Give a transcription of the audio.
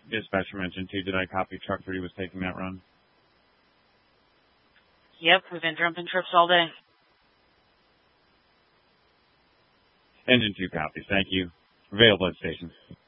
Dispatcher from Engine 2, did I copy Truck 3 was taking that run? Yep, we've been jumping trips all day. Engine 2 copies. Thank you. Available at station.